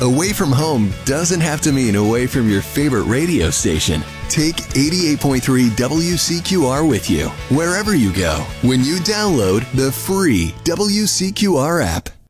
Away from home doesn't have to mean away from your favorite radio station. Take 88.3 WCQR with you, wherever you go, when you download the free WCQR app.